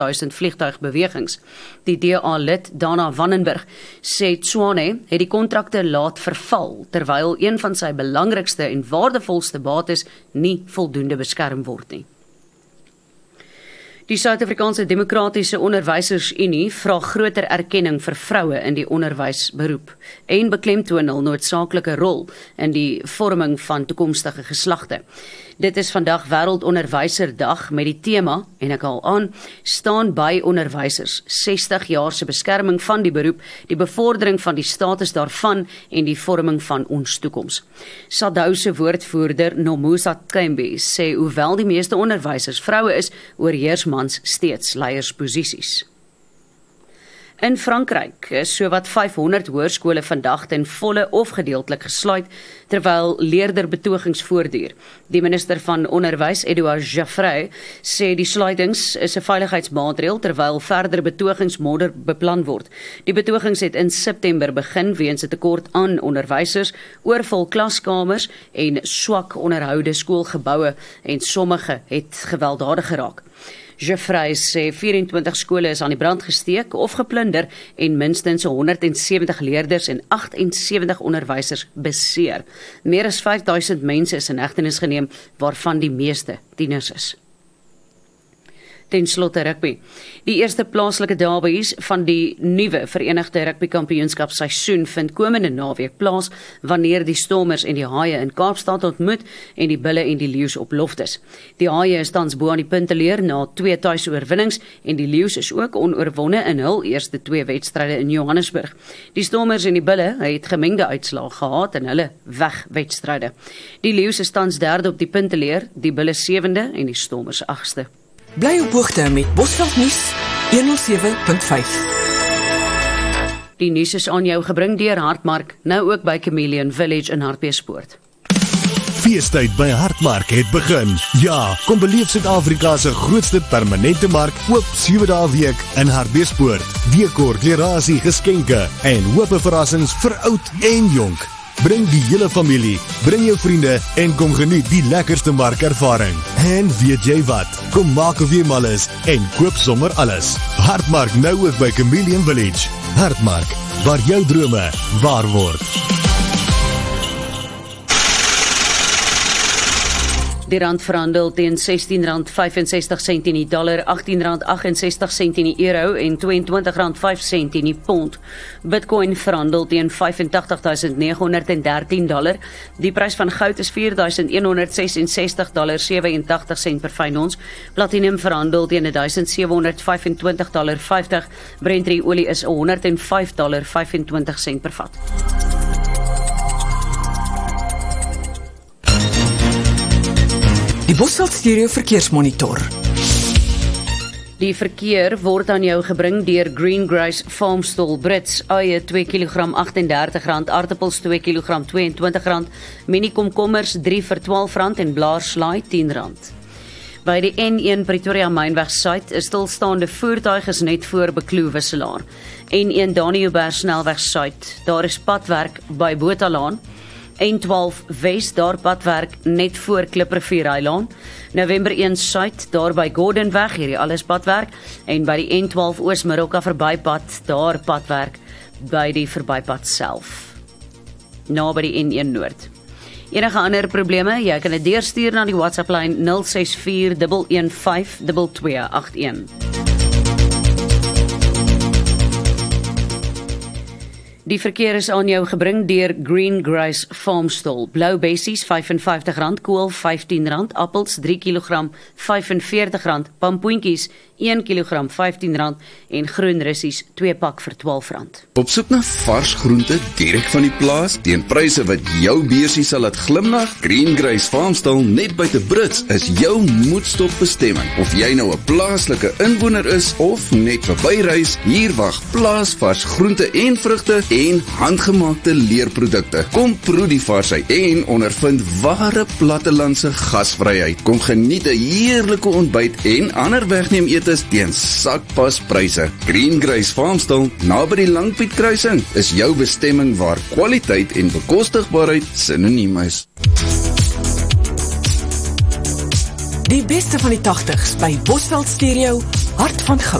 1000 vliegtuigbewegings. Die DA-lid Dana Vandenberg sê Tshwane het die kontrakte laat verval, terwyl een van sy belangrikste en waardevolste bates nie voldoende beskerm word nie. Die Suid-Afrikaanse Demokratiese Onderwysersunie vra groter erkenning vir vroue in die onderwysberoep en beklemtoon hul noodsaaklike rol in die vorming van toekomstige geslagte. Dit is vandag Wêreldonderwyserdag met die tema, en ek haal aan, staan by onderwysers, 60 jaar se beskerming van die beroep, die bevordering van die status daarvan en die vorming van ons toekoms. SADU se woordvoerder Nomusa Thembi sê hoewel die meeste onderwysers vroue is, oorheers mans steeds leiersposisies. In Frankryk is sowat 500 hoërskole vandag ten volle of gedeeltelik gesluit, terwyl leerderbetogings voortduur. Die minister van Onderwys, Edouard Jaffray, sê die sluitings is 'n veiligheidsmaatreël terwyl verdere betogings môre beplan word. Die betogings het in September begin weens 'n tekort aan onderwysers, oorvol klaskamers en swak onderhoude skoolgeboue en sommige het gewelddadig geraak. Jaffray sê 24 skole is aan die brand gesteek of geplunder en minstens 170 leerders en 78 onderwysers beseer. Meer as 5000 mense is in hegtenis geneem, waarvan die meeste tieners is. Ten slotte rugby. Die eerste plaaslike derbies van die nuwe Verenigde Rugby Kampioenskapseisoen vind komende naweek plaas wanneer die Stormers en die Haie in Kaapstad ontmoet en die Bulle en die Leeu's op Loftus. Die Haie is tans bo aan die punteleer na 2 tuisoorwinnings en die Leeu's is ook onoorwonne in hul eerste 2 wedstryde in Johannesburg. Die Stormers en die Bulle het gemengde uitslae gehad in hulle wegwedstryde. Die Leeu's is tans derde op die punteleer, die Bulle 7de en die Stormers 8ste. Bly op hoogte met Bosveld Nuus 107.5. Die nuus is aan jou gebring deur Hartmark, nou ook by Chameleon Village in Hartbeespoort. Feestyd by Hartmark het begin. Ja, kom beleef Suid-Afrika se grootste permanente mark oop 7 dae week in Hartbeespoort. Dekor, klerasie, geskenke en hoop verrassings vir oud en jonk. Bring die hele familie, bring jou vriende en kom geniet die lekkerste markervaring. En weet jy wat? Kom maak of jy mal is en koop sommer alles. Hartmark nou ook by Chameleon Village. Hartmark, waar jou drome waar word. Die rand verhandel teen R16.65 in die dollar, R18.68 in die euro en R22.05 in die pond. Bitcoin verhandel teen $85.913. Die prys van goud is $4.166.87 per fyn ons. Platinum verhandel teen $1.725.50. Brent olie is $105.25 per vat. Die Bosveld Stereo Verkeersmonitor. Die verkeer word aan jou gebring deur Green Grace Farmstall Brits, eie 2 kg R38, aartappels 2 kg R22, mini komkommers 3 vir R12 en blaarslaai R10. By die N1 Pretoria Mynweg Suid is stilstaande voertuig is net voor Bekloo Wisselaar. N1 Daniëlberg Snelweg Suid, daar is padwerk by Botalaan. N12 Wes, daar padwerk net voor Klipprivier Eiland. November 1 Suid, daar by Gordonweg, hierdie alles padwerk. En by die N12 Oos Miroka verbypad, daar padwerk by die verbypad self. Na by die N1 Noord. Enige ander probleme, jy kan dit deurstuur na die WhatsApp-lyn 064 115 2281. Die verkeer is aan jou gebring deur Green Grace Farmstall. Blou bessies R55, kool R15, appels 3 kg R45, pampoentjies 1 kg R15 en groen russies 2 pak vir R12. Op soek na vars groente direk van die plaas teen pryse wat jou beursie sal laat glimlag? Green Grace Farmstall net buite Brits is jou moedstop bestemming. Of jy nou 'n plaaslike inwoner is of net verbyreis, hier wag plaasvars groente en vrugte en handgemaakte leerprodukte. Kom proe die varsheid en ondervind ware plattelandse gasvryheid. Kom geniet 'n heerlike ontbyt en ander wegneem etes teen sakpaspryse. Green Grace Farmstall, naby die Langpiet kruising, is jou bestemming waar kwaliteit en bekostigbaarheid sinoniem is. Die beste van die 80s by Bosveld Stereo, Hart van Goud.